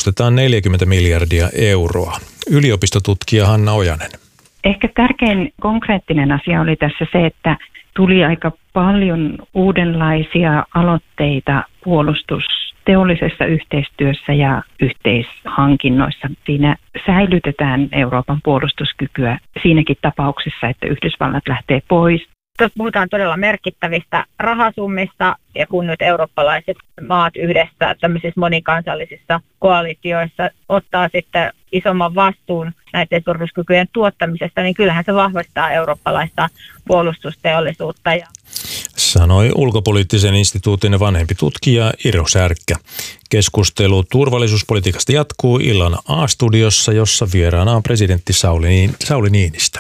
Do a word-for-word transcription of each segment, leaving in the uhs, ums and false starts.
panostetaan neljäkymmentä miljardia euroa. Yliopistotutkija Hanna Ojanen. Ehkä tärkein konkreettinen asia oli tässä se, että tuli aika paljon uudenlaisia aloitteita puolustusteollisessa yhteistyössä ja yhteishankinnoissa. Siinä säilytetään Euroopan puolustuskykyä siinäkin tapauksessa, että Yhdysvallat lähtee pois. Tuossa puhutaan todella merkittävistä rahasummista, ja kun nyt eurooppalaiset maat yhdessä tämmöisissä monikansallisissa koalitioissa ottaa sitten isomman vastuun näiden turvallisuuskykyjen tuottamisesta, niin kyllähän se vahvistaa eurooppalaista puolustusteollisuutta. Sanoi Ulkopoliittisen instituutin vanhempi tutkija Iro Särkkä. Keskustelu turvallisuuspolitiikasta jatkuu illan A-studiossa, jossa vieraana on presidentti Sauli, Sauli Niinistö.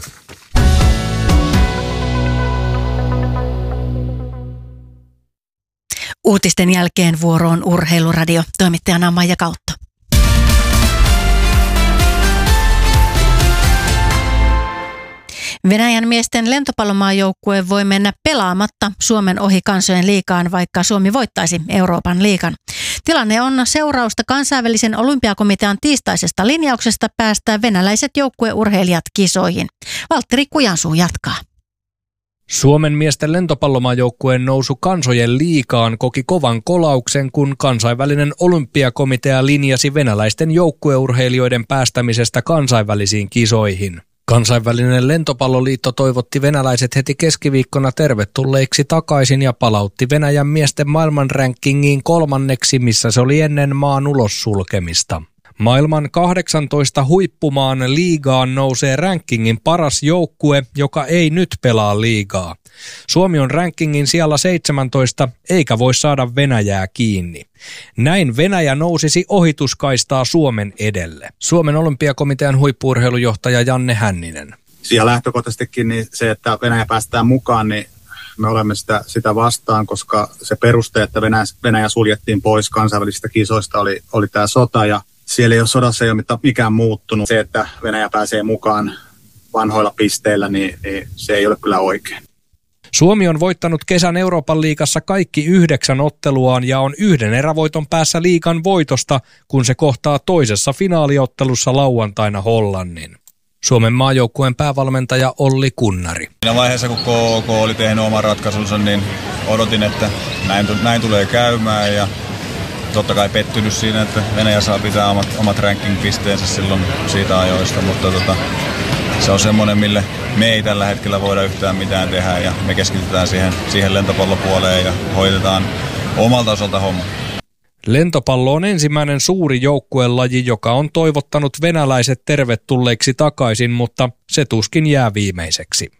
Uutisten jälkeen vuoroon Urheiluradio, toimittajana Maija Kautto. Venäjän miesten lentopallomaajoukkue voi mennä pelaamatta Suomen ohi kansojen liigaan, vaikka Suomi voittaisi Euroopan liigan. Tilanne on seurausta kansainvälisen olympiakomitean tiistaisesta linjauksesta päästää venäläiset joukkueurheilijat kisoihin. Valtteri Kujansuu jatkaa. Suomen miesten lentopallomaajoukkueen nousu kansojen liigaan koki kovan kolauksen, kun kansainvälinen olympiakomitea linjasi venäläisten joukkueurheilijoiden päästämisestä kansainvälisiin kisoihin. Kansainvälinen lentopalloliitto toivotti venäläiset heti keskiviikkona tervetulleiksi takaisin ja palautti Venäjän miesten maailmanrankingiin kolmanneksi, missä se oli ennen maan ulos sulkemista. Maailman kahdeksantoista huippumaan liigaan nousee rankingin paras joukkue, joka ei nyt pelaa liigaa. Suomi on rankingin sijalla seitsemäntoista eikä voi saada Venäjää kiinni. Näin Venäjä nousisi ohituskaistaa Suomen edelle. Suomen olympiakomitean huippu-urheilujohtaja Janne Hänninen. Ja lähtökohtaisestikin niin se, että Venäjä päästään mukaan, niin me olemme sitä, sitä vastaan, koska se peruste, että Venäjä, Venäjä suljettiin pois kansainvälisistä kisoista, oli, oli tämä sota ja siellä ei ole sodassa ei ole mikään muuttunut. Se, että Venäjä pääsee mukaan vanhoilla pisteillä, niin, niin se ei ole kyllä oikein. Suomi on voittanut kesän Euroopan liigassa kaikki yhdeksän otteluaan ja on yhden erävoiton päässä liigan voitosta, kun se kohtaa toisessa finaaliottelussa lauantaina Hollannin. Suomen maajoukkueen päävalmentaja Olli Kunnari. Siinä vaiheessa, kun K K oli tehnyt oman ratkaisunsa, niin odotin, että näin, näin tulee käymään ja totta kai pettynyt siinä, että Venäjä saa pitää omat, omat ranking-pisteensä silloin siitä ajoista, mutta tota, se on semmoinen, mille me ei tällä hetkellä voida yhtään mitään tehdä ja me keskitytään siihen, siihen lentopallopuoleen ja hoidetaan omalta osalta homma. Lentopallo on ensimmäinen suuri joukkuelaji, joka on toivottanut venäläiset tervetulleiksi takaisin, mutta se tuskin jää viimeiseksi.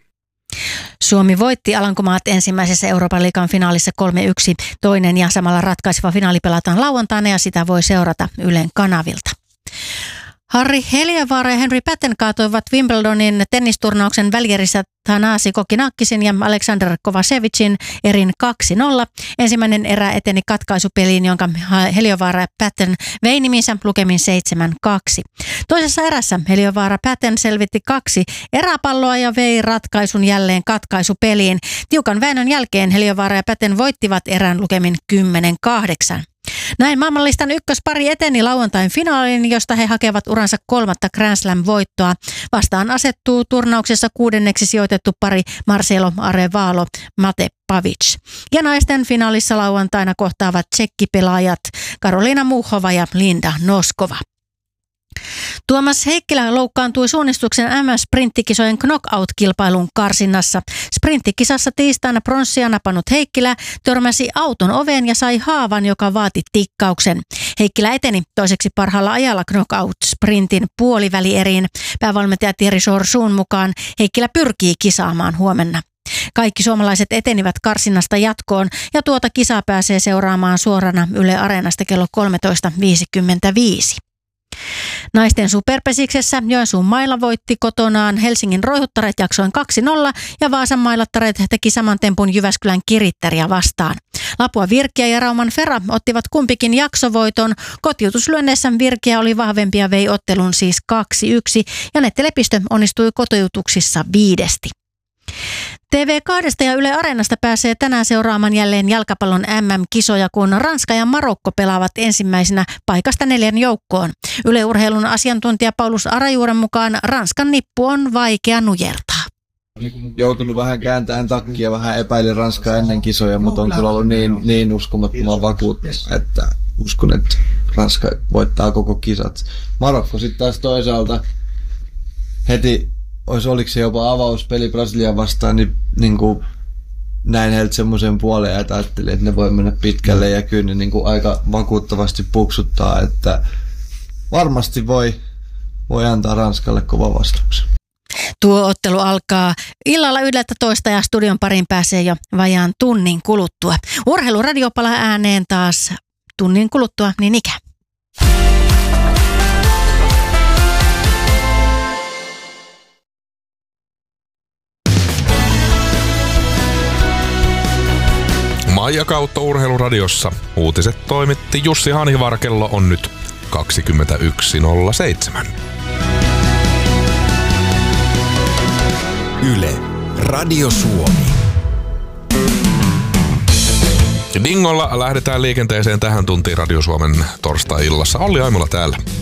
Suomi voitti Alankomaat ensimmäisessä Euroopan liigan finaalissa kolme yksi. Toinen ja samalla ratkaiseva finaali pelataan lauantaina ja sitä voi seurata Ylen kanavilta. Harri Heliövaara ja Henry Patten kaatoivat Wimbledonin tennisturnauksen välierissä Thanasi Kokinakkisin ja Alexander Kovacevicin erin kaksi nolla. Ensimmäinen erä eteni katkaisupeliin, jonka Heliövaara ja Patten vei niminsä lukemin seitsemän kaksi. Toisessa erässä Heliövaara Patten selvitti kaksi eräpalloa ja vei ratkaisun jälleen katkaisupeliin. Tiukan väännön jälkeen Heliövaara ja Patten voittivat erän lukemin kymmenen kahdeksan. Näin maailmanlistan ykköspari eteni lauantain finaaliin, josta he hakevat uransa kolmatta Grand Slam-voittoa. Vastaan asettuu turnauksessa kuudenneksi sijoitettu pari Marcelo Arevalo Mate Pavic. Ja naisten finaalissa lauantaina kohtaavat tsekkipelaajat Karolina Muhova ja Linda Noskova. Tuomas Heikkilä loukkaantui suunnistuksen M M-sprinttikisojen knockout-kilpailun karsinnassa. Sprinttikisassa tiistaina pronssia napannut Heikkilä törmäsi auton oveen ja sai haavan, joka vaati tikkauksen. Heikkilä eteni toiseksi parhaalla ajalla knockout-sprintin puolivälieriin. Päävalmentaja Thierry Chorsuun mukaan Heikkilä pyrkii kisaamaan huomenna. Kaikki suomalaiset etenivät karsinnasta jatkoon ja tuota kisaa pääsee seuraamaan suorana Yle Areenasta kello kolmetoista viisikymmentäviisi. Naisten superpesiksessä Joensuun Maila voitti kotonaan Helsingin Roihuttaret jaksoin kaksi nolla ja Vaasan Mailattaret teki saman tempun Jyväskylän Kirittäriä vastaan. Lapua Virkiä ja Rauman Fera ottivat kumpikin jaksovoiton. Kotiutuslyönneissä Virkiä oli vahvempi ja vei ottelun siis kaksi yksi ja Nette Lepistö onnistui kotiutuksissa viidesti. T V kaksi ja Yle Areenasta pääsee tänään seuraamaan jälleen jalkapallon M M-kisoja, kun Ranska ja Marokko pelaavat ensimmäisenä paikasta neljän joukkoon. Yle Urheilun asiantuntija Paulus Arajuuren mukaan Ranskan nippu on vaikea nujertaa. Joutunut vähän kääntämään takkia, vähän epäilin Ranskaa ennen kisoja, mutta on kyllä ollut niin, niin uskomattoman vakuuttunut, että uskon, että Ranska voittaa koko kisat. Marokko sitten taas toisaalta heti, olisi oliko se jopa avauspeli Brasilian vastaan, niin, niin kuin näin heiltä semmoisen puoleen, että ajattelin, että ne voi mennä pitkälle ja kyllä ne niin kuin aika vakuuttavasti puksuttaa, että varmasti voi, voi antaa Ranskalle kova vastauksen. Tuo ottelu alkaa illalla yksitoista ja studion parin pääsee jo vajaan tunnin kuluttua. Urheiluradio palaa ääneen taas tunnin kuluttua niin ikään. Maija kautta Urheiluradiossa. Uutiset toimitti Jussi Hanhivar, kello on nyt kaksikymmentäyksi nolla seitsemän. Yle, Radio Suomi. Dingolla lähdetään liikenteeseen tähän tuntiin Radio Suomen torstai-illassa. Olli Aimola täällä.